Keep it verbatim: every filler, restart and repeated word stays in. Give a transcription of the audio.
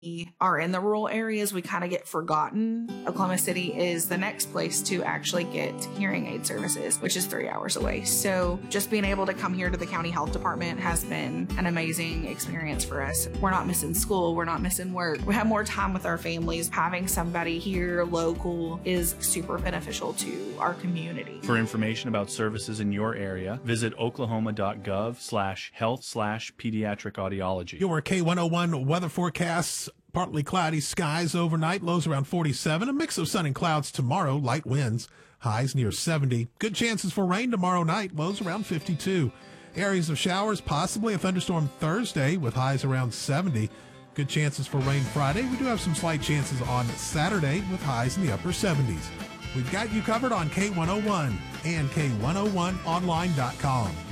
are in the rural areas, we kind of get forgotten. Oklahoma City is the next place to actually get hearing aid services, which is three hours away. So just being able to come here to the county health department has been an amazing experience for us. We're not missing school. We're not missing work. We have more time with our families. Having somebody here local is super beneficial to our community. For information about services in your area, visit oklahoma.gov slash health slash pediatric audiology. Your K one oh one weather forecasts. Partly cloudy skies overnight, lows around forty-seven. A mix of sun and clouds tomorrow, light winds, highs near seventy. Good chances for rain tomorrow night, lows around fifty-two. Areas of showers, possibly a thunderstorm Thursday with highs around seventy. Good chances for rain Friday. We do have some slight chances on Saturday with highs in the upper seventies. We've got you covered on K one oh one and K one oh one online dot com.